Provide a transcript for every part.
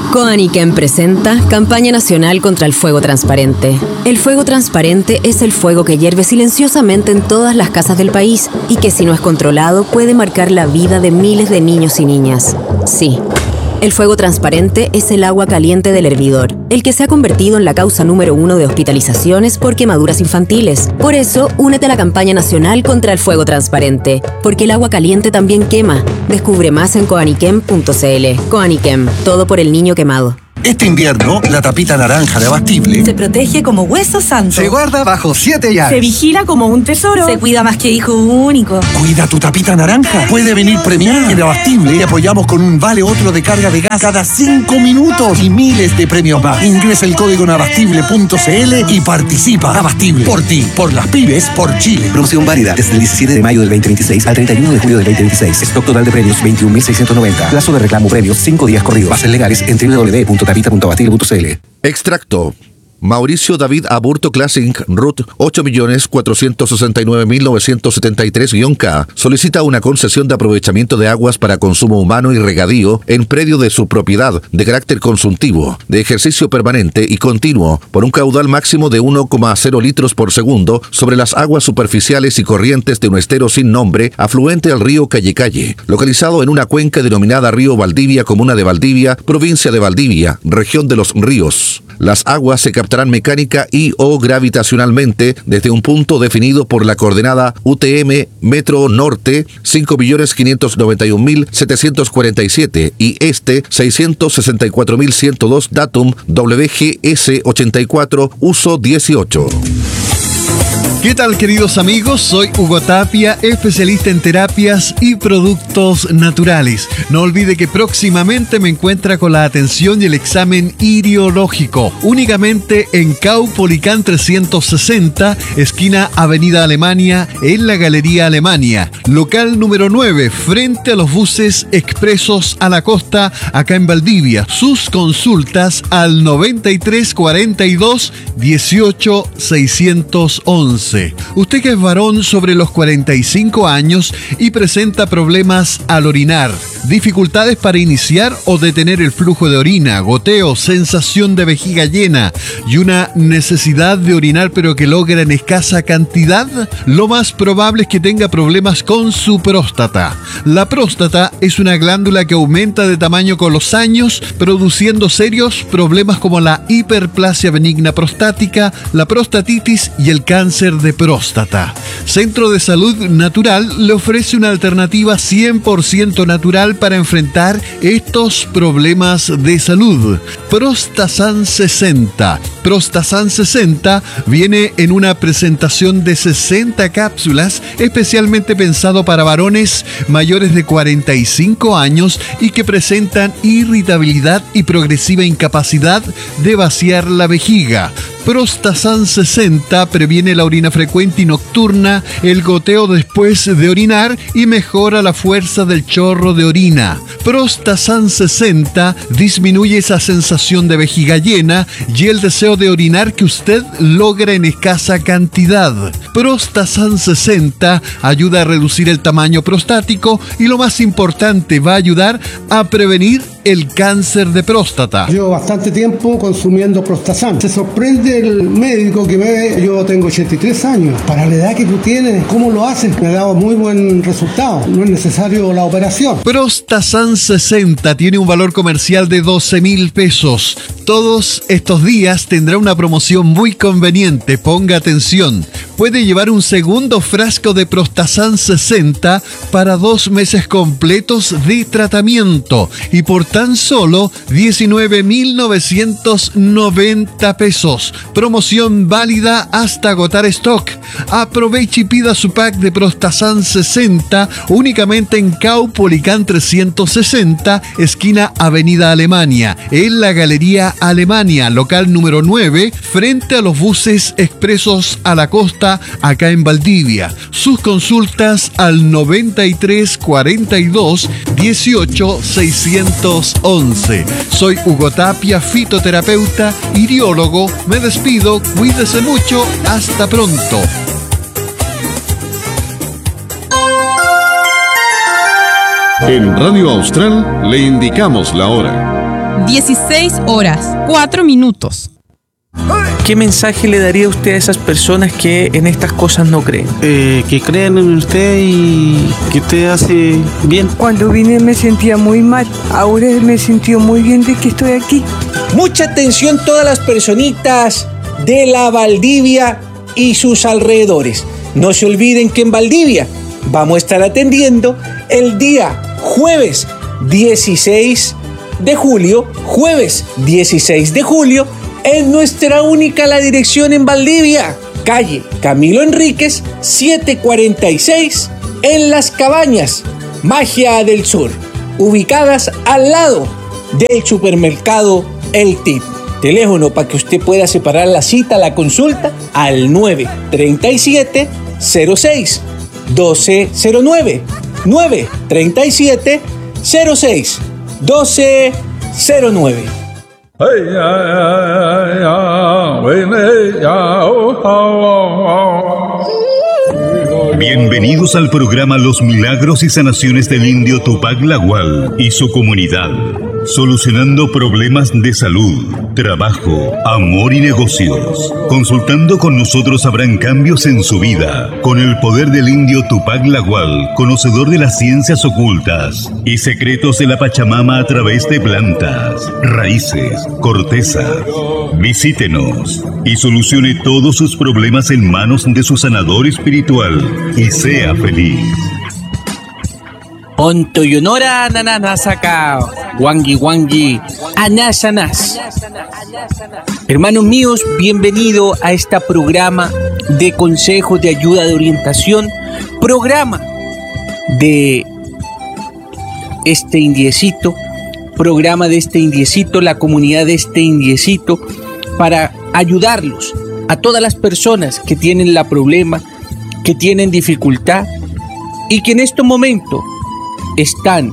Coaniquem presenta Campaña Nacional contra el Fuego Transparente. El fuego transparente es el fuego que hierve silenciosamente en todas las casas del país y que, si no es controlado, puede marcar la vida de miles de niños y niñas. Sí, el fuego transparente es el agua caliente del hervidor, el que se ha convertido en la causa número 1 de hospitalizaciones por quemaduras infantiles. Por eso, únete a la campaña nacional contra el fuego transparente, porque el agua caliente también quema. Descubre más en coaniquem.cl. Coaniquem, todo por el niño quemado. Este invierno, la tapita naranja de Abastible se protege como hueso santo. Se guarda bajo 7 llaves. Se vigila como un tesoro. Se cuida más que hijo único. Cuida tu tapita naranja. Puede venir premiada. En Abastible te apoyamos con un vale otro de carga de gas cada 5 minutos y miles de premios más. Ingresa el código en abastible.cl y participa. Abastible. Por ti, por las pymes, por Chile. Promoción válida desde el 17 de mayo del 2026 al 31 de julio del 2026. Stock total de premios 21.690. Plazo de reclamo premios 5 días corridos. Bases legales en www.tapita.abastible.cl. Extracto. Mauricio David Aburto Classic RUT 8.469.973-K solicita una concesión de aprovechamiento de aguas para consumo humano y regadío en predio de su propiedad de carácter consultivo, de ejercicio permanente y continuo, por un caudal máximo de 1,0 litros por segundo sobre las aguas superficiales y corrientes de un estero sin nombre afluente al río Calle, localizado en una cuenca denominada Río Valdivia, comuna de Valdivia, provincia de Valdivia, región de los ríos. Las aguas se captarán mecánica y o gravitacionalmente desde un punto definido por la coordenada UTM Metro Norte 5.591.747 y este 664.102 datum WGS 84 uso 18. ¿Qué tal, queridos amigos? Soy Hugo Tapia, especialista en terapias y productos naturales. No olvide que próximamente me encuentra con la atención y el examen iriológico, únicamente en Caupolicán 360, esquina Avenida Alemania, en la Galería Alemania. Local número 9, frente a los buses expresos a la costa, acá en Valdivia. Sus consultas al 9342 18 611. Usted que es varón sobre los 45 años y presenta problemas al orinar, dificultades para iniciar o detener el flujo de orina, goteo, sensación de vejiga llena y una necesidad de orinar pero que logra en escasa cantidad, lo más probable es que tenga problemas con su próstata. La próstata es una glándula que aumenta de tamaño con los años, produciendo serios problemas como la hiperplasia benigna prostática, la prostatitis y el cáncer de próstata. Centro de Salud Natural le ofrece una alternativa 100% natural para enfrentar estos problemas de salud. Prostasan 60. Prostasan 60 viene en una presentación de 60 cápsulas especialmente pensado para varones mayores de 45 años y que presentan irritabilidad y progresiva incapacidad de vaciar la vejiga. Prostasan 60 previene la orina frecuente y nocturna, el goteo después de orinar y mejora la fuerza del chorro de orina. Prostasan 60 disminuye esa sensación de vejiga llena y el deseo de orinar que usted logra en escasa cantidad. Prostasan 60 ayuda a reducir el tamaño prostático y, lo más importante, va a ayudar a prevenir el cáncer de próstata. Llevo bastante tiempo consumiendo Prostasan. Se sorprende el médico que me ve. Yo tengo 83 años. Para la edad que tú tienes, ¿cómo lo haces? Me ha dado muy buen resultado. No es necesario la operación. Prostasan 60 tiene un valor comercial de 12.000 pesos. Todos estos días tendrá una promoción muy conveniente. Ponga atención. Puede llevar un segundo frasco de Prostasan 60 para 2 meses completos de tratamiento y por tan solo 19.990 pesos. Promoción válida hasta agotar stock. Aproveche y pida su pack de Prostasan 60 únicamente en Caupolicán 360, esquina Avenida Alemania, en la Galería Alemania, local número 9, frente a los buses expresos a la costa, acá en Valdivia. Sus consultas al 9342 18 611. Soy Hugo Tapia, fitoterapeuta, iriólogo. Me despido, cuídese mucho, hasta pronto. En Radio Austral le indicamos la hora. 16 horas, 4 minutos. ¿Qué mensaje le daría usted a esas personas que en estas cosas no creen? Que crean en usted y que usted hace bien. Cuando vine me sentía muy mal, ahora me siento muy bien de que estoy aquí. Mucha atención todas las personitas de la Valdivia y sus alrededores. No se olviden que en Valdivia vamos a estar atendiendo el día jueves 16 de julio, en nuestra única la dirección en Valdivia, calle Camilo Enríquez, 746, en Las Cabañas, Magia del Sur, ubicadas al lado del supermercado El Tip. Teléfono para que usted pueda separar la cita, la consulta, al 937 06 1209. 937 06 1209. Bienvenidos al programa Los Milagros y Sanaciones del Indio Tupac Lagual y su comunidad, solucionando problemas de salud, trabajo, amor y negocios. Consultando con nosotros habrán cambios en su vida, con el poder del Indio Tupac Lagual, conocedor de las ciencias ocultas y secretos de la Pachamama a través de plantas, raíces, corteza. Visítenos y solucione todos sus problemas en manos de su sanador espiritual y sea feliz. Onto yonora nananasaka, wangi wangi, anasanas. Hermanos míos, bienvenido a este programa de consejos, de ayuda, de orientación, programa de este indiecito, la comunidad de este indiecito, para ayudarlos a todas las personas que tienen la problema, que tienen dificultad y que en este momento están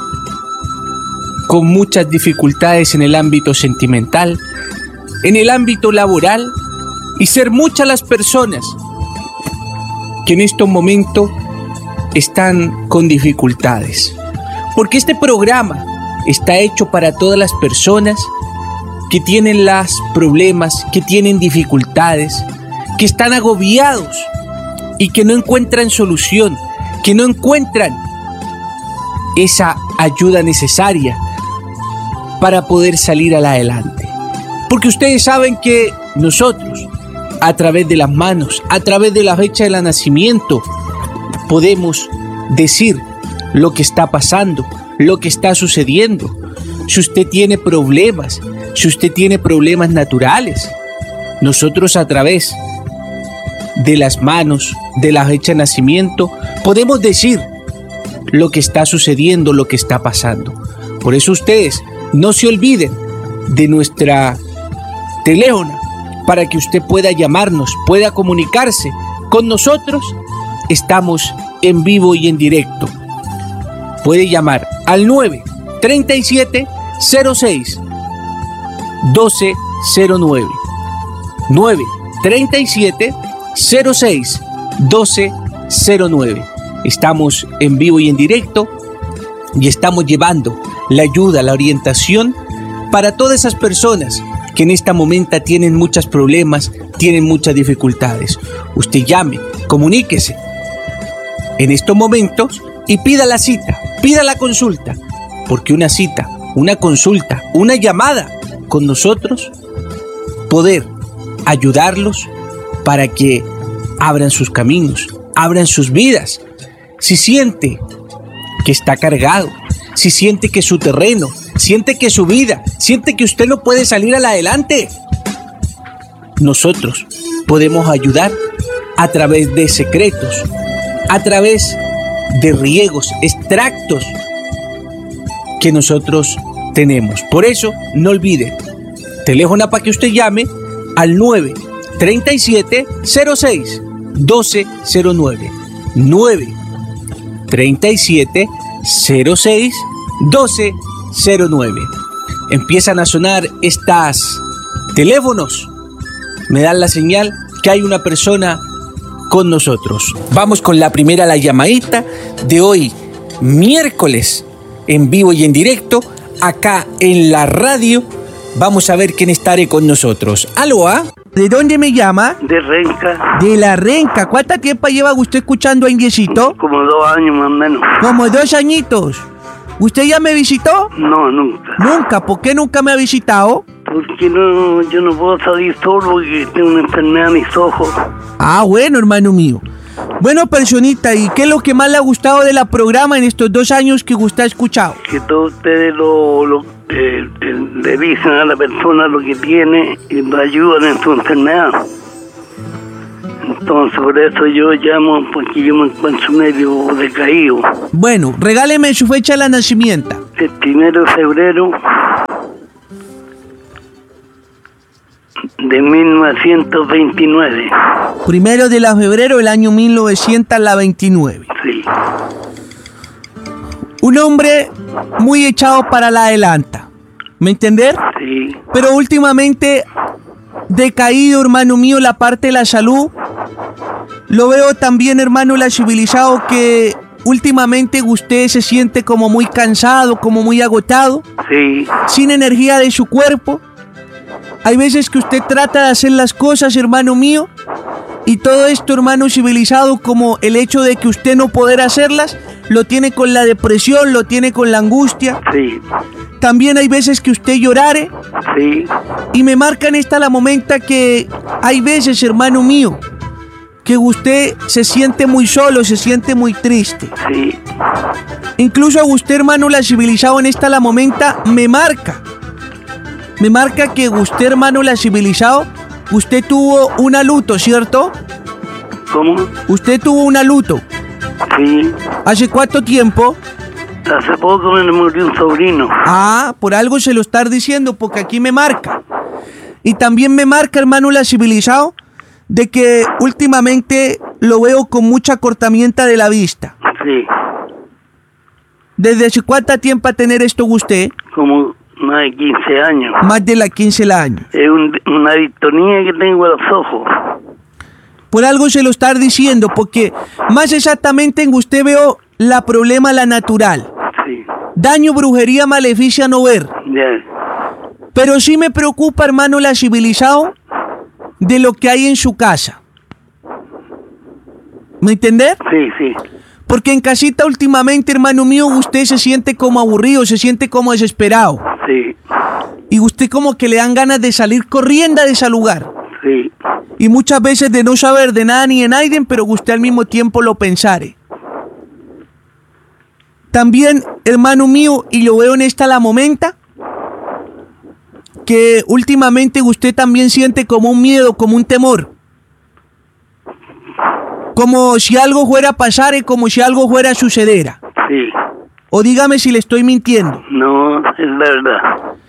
con muchas dificultades en el ámbito sentimental, en el ámbito laboral, y ser muchas las personas que en este momento están con dificultades. Porque este programa está hecho para todas las personas que tienen los problemas, que tienen dificultades, que están agobiados y que no encuentran solución, que no encuentran esa ayuda necesaria para poder salir adelante. Porque ustedes saben que nosotros, a través de las manos, a través de la fecha de nacimiento, podemos decir lo que está pasando, lo que está sucediendo. Si usted tiene problemas, si usted tiene problemas naturales, nosotros a través de las manos, de la fecha de nacimiento, podemos decir lo que está sucediendo, lo que está pasando. Por eso ustedes no se olviden de nuestra teléfono para que usted pueda llamarnos, pueda comunicarse con nosotros. Estamos en vivo y en directo. Puede llamar al 937 06 1209. 937 06 1209. Estamos en vivo y en directo y estamos llevando la ayuda, la orientación para todas esas personas que en este momento tienen muchos problemas, tienen muchas dificultades. Usted llame, comuníquese en estos momentos y pida la cita, pida la consulta, porque una cita, una consulta, una llamada con nosotros, poder ayudarlos para que abran sus caminos, abran sus vidas. Si siente que está cargado, si siente que su terreno, siente que su vida, siente que usted no puede salir adelante, nosotros podemos ayudar a través de secretos, a través de riegos, extractos que nosotros tenemos. Por eso, no olvide, teléfono para que usted llame al 937 06 1209. 937 06 1209. Empiezan a sonar estos teléfonos. Me dan la señal que hay una persona con nosotros. Vamos con la primera, la llamadita de hoy, miércoles, en vivo y en directo, acá en la radio. Vamos a ver quién estará con nosotros. ¿Aló? ¿De dónde me llama? De Renca. De la Renca. ¿Cuánto tiempo lleva usted escuchando a Indiecito? Como 2 años más o menos. Como 2 añitos. ¿Usted ya me visitó? No, nunca. ¿Nunca? ¿Por qué nunca me ha visitado? Porque no, yo no puedo salir solo porque tengo una enfermedad en mis ojos. Ah, bueno, hermano mío. Bueno, personita, ¿y qué es lo que más le ha gustado de la programa en estos 2 años que usted ha escuchado? Que todos ustedes le dicen a la persona lo que tiene y lo ayudan en su enfermedad. Entonces, por eso yo llamo, porque yo me encuentro medio decaído. Bueno, regáleme su fecha de nacimiento. El 1 de febrero de 1929. 1 de febrero del año 1929. Sí. Un hombre muy echado para la adelanta. ¿Me entender? Sí. Pero últimamente decaído, hermano mío, la parte de la salud. Lo veo también, hermano, la civilizado, que últimamente usted se siente como muy cansado, como muy agotado. Sí. Sin energía de su cuerpo. Hay veces que usted trata de hacer las cosas, hermano mío, y todo esto, hermano civilizado, como el hecho de que usted no poder hacerlas, lo tiene con la depresión, lo tiene con la angustia. Sí. También hay veces que usted llorare. Sí. Y me marcan esta la momenta que hay veces, hermano mío, que usted se siente muy solo, se siente muy triste. Sí. Incluso a usted, hermano, la civilizado en esta la momenta me marca. Me marca que usted, hermano, la civilizado, usted tuvo una luto, ¿cierto? ¿Cómo? Usted tuvo una luto. Sí. ¿Hace cuánto tiempo? Hace poco me murió un sobrino. Ah, por algo se lo está diciendo, porque aquí me marca. Y también me marca, hermano, la civilizado, de que últimamente lo veo con mucha acortamiento de la vista. Sí. ¿Desde hace cuánto tiempo a tener esto usted? Como más de 15 años. Más de las 15 años. Es una distonía que tengo en los ojos. Por algo se lo está diciendo, porque más exactamente en usted veo la problema la natural. Sí. Daño, brujería, maleficia, no ver. Ya. Pero sí me preocupa, hermano, la civilizado, de lo que hay en su casa. ¿Me entender? Sí, sí. Porque en casita últimamente, hermano mío, usted se siente como aburrido, se siente como desesperado. Sí. Y usted como que le dan ganas de salir corriendo de ese lugar. Sí. Y muchas veces de no saber de nada ni de nadie, pero usted al mismo tiempo lo pensare. También, hermano mío, y lo veo en esta la momenta, que últimamente usted también siente como un miedo, como un temor. Como si algo fuera a pasar y como si algo fuera a suceder. Sí. O dígame si le estoy mintiendo. No, es la verdad.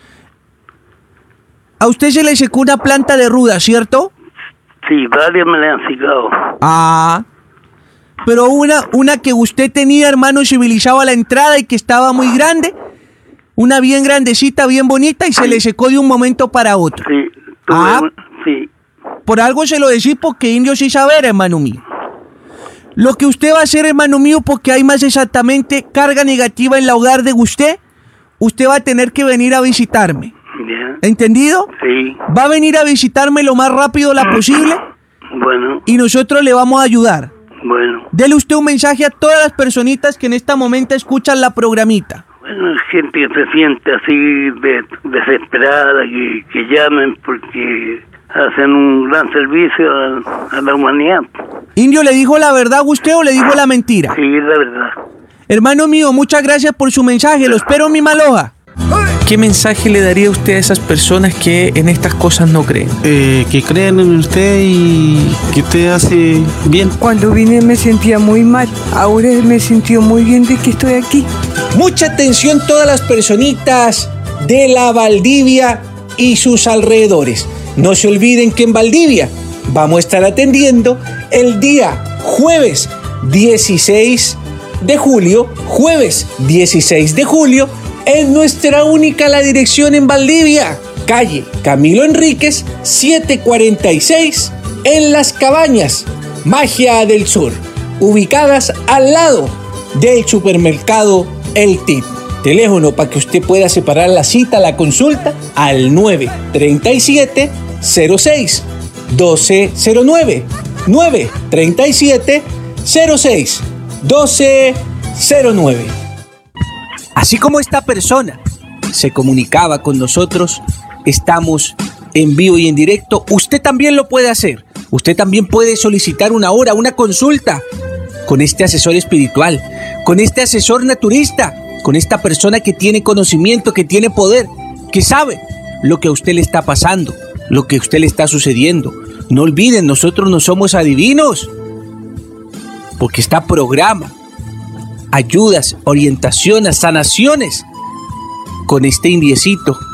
A usted se le secó una planta de ruda, ¿cierto? Sí, varias me la han secado. Ah. Pero una que usted tenía, hermano, civilizado a la entrada y que estaba muy grande. Una bien grandecita, bien bonita y se le secó de un momento para otro. Sí. Sí. Por algo se lo decís porque indio sí saber, hermano mío. Lo que usted va a hacer, hermano mío, porque hay más exactamente carga negativa en la hogar de usted va a tener que venir a visitarme. Yeah. ¿Entendido? Sí. Va a venir a visitarme lo más rápido posible. Bueno. Y nosotros le vamos a ayudar. Bueno. Dele usted un mensaje a todas las personitas que en este momento escuchan la programita. Bueno, gente que se siente así desesperada, que llamen porque hacen un gran servicio a la humanidad. Indio, ¿le dijo la verdad a usted o le dijo la mentira? Sí, la verdad. Hermano mío, muchas gracias por su mensaje. Lo espero en mi Maloja. ¿Qué mensaje le daría usted a esas personas que en estas cosas no creen? Que crean en usted y que usted hace bien. Cuando vine me sentía muy mal. Ahora me sintió muy bien de que estoy aquí. Mucha atención todas las personitas de la Valdivia y sus alrededores. No se olviden que en Valdivia vamos a estar atendiendo el día jueves 16 de julio, en nuestra única la dirección en Valdivia, calle Camilo Enríquez, 746, en Las Cabañas, Magia del Sur, ubicadas al lado del supermercado El Tip. Teléfono para que usted pueda separar la cita, la consulta, al 937-06-1209. 937-06-1209. Así como esta persona se comunicaba con nosotros, estamos en vivo y en directo. Usted también lo puede hacer. Usted también puede solicitar una hora, una consulta con este asesor espiritual, con este asesor naturista, con esta persona que tiene conocimiento, que tiene poder, que sabe lo que a usted le está pasando, lo que a usted le está sucediendo. No olviden, nosotros no somos adivinos, porque está programa, ayudas, orientaciones, sanaciones con este indiecito